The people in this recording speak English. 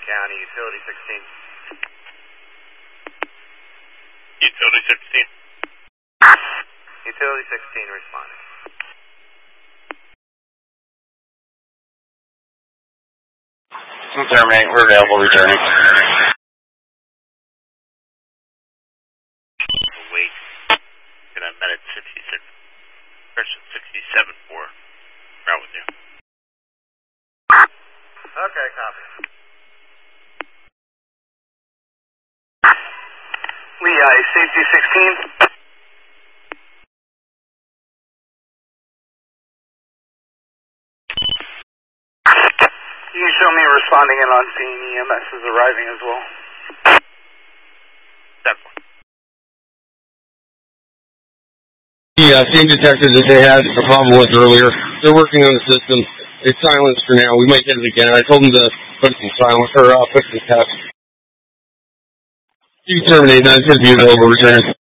County, Utility 16. Utility 16. Utility 16 responding. Terminate, we're available, returning. Wait. And I'm at 66. Person 67 for. Right with you. Okay, copy. Lehigh, safety 16. You show me responding and on scene. EMS is arriving as well. The same detector that they had a problem with earlier, they're working on the system. It's silenced for now. We might hit it again. I told them to put some silence or put some test. You terminate. 950 is over. Return.